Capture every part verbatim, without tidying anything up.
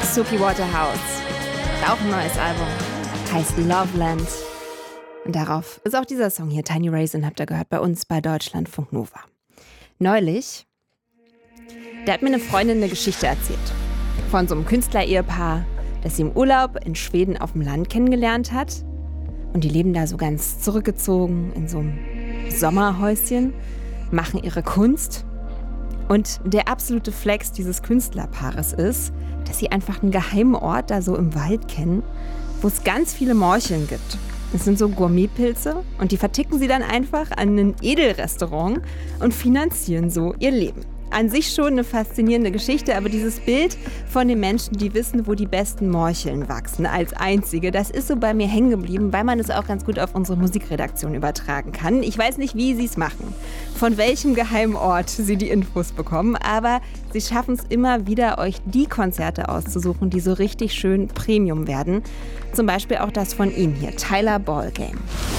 Suki Waterhouse. Auch ein neues Album. Heißt Loveland. Und darauf ist auch dieser Song hier, Tiny Raisin, habt ihr gehört, bei uns bei Deutschlandfunk Nova. Neulich, da hat mir eine Freundin eine Geschichte erzählt. Von so einem Künstler-Ehepaar, das sie im Urlaub in Schweden auf dem Land kennengelernt hat. Und die leben da so ganz zurückgezogen in so einem Sommerhäuschen, machen ihre Kunst. Und der absolute Flex dieses Künstlerpaares ist, dass sie einfach einen geheimen Ort da so im Wald kennen, wo es ganz viele Morcheln gibt. Das sind so Gourmetpilze und die verticken sie dann einfach an ein Edelrestaurant und finanzieren so ihr Leben. An sich schon eine faszinierende Geschichte, aber dieses Bild von den Menschen, die wissen, wo die besten Morcheln wachsen, als einzige, das ist so bei mir hängen geblieben, weil man es auch ganz gut auf unsere Musikredaktion übertragen kann. Ich weiß nicht, wie sie es machen, von welchem geheimen Ort sie die Infos bekommen, aber sie schaffen es immer wieder, euch die Konzerte auszusuchen, die so richtig schön Premium werden. Zum Beispiel auch das von ihm hier, Tyler Ballgame.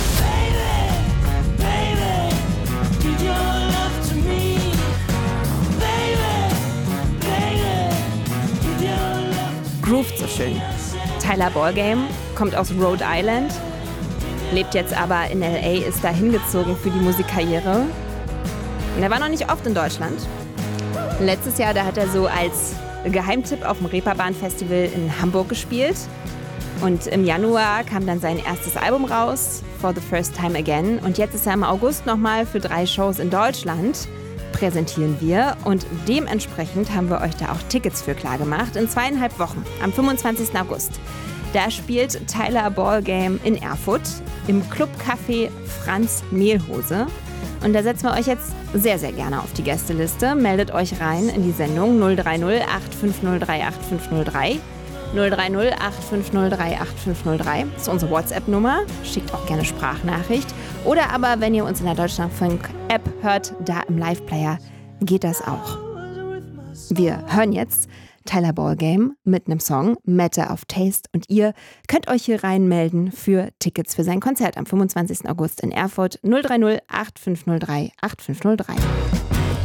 Groovt so schön. Tyler Ballgame kommt aus Rhode Island, lebt jetzt aber in L A, ist da hingezogen für die Musikkarriere. Und er war noch nicht oft in Deutschland. Letztes Jahr, da hat er so als Geheimtipp auf dem Reeperbahn-Festival in Hamburg gespielt. Und im Januar kam dann sein erstes Album raus, For the First Time Again. Und jetzt ist er im August nochmal für drei Shows in Deutschland. Präsentieren wir und dementsprechend haben wir euch da auch Tickets für klar gemacht. In zweieinhalb Wochen, am fünfundzwanzigsten August. Da spielt Tyler Ballgame in Erfurt im Clubcafé Franz Mehlhose. Und da setzen wir euch jetzt sehr, sehr gerne auf die Gästeliste. Meldet euch rein in die Sendung null drei null acht fünf null drei acht fünf null drei. null drei null acht fünf null drei acht fünf null drei. Das ist unsere WhatsApp-Nummer. Schickt auch gerne Sprachnachricht. Oder aber, wenn ihr uns in der Deutschlandfunk-App hört, da im Live-Player, geht das auch. Wir hören jetzt Tyler Ballgame mit einem Song, Matter of Taste. Und ihr könnt euch hier reinmelden für Tickets für sein Konzert am fünfundzwanzigsten August in Erfurt. null drei null acht fünf null drei acht fünf null drei.